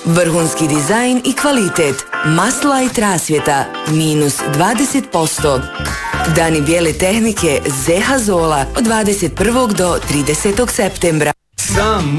Vrhunski dizajn i kvalitet. Maslajt rasvjeta -20%. Dani bijele tehnike ZH Zola od 21. do 30. septembra. Samo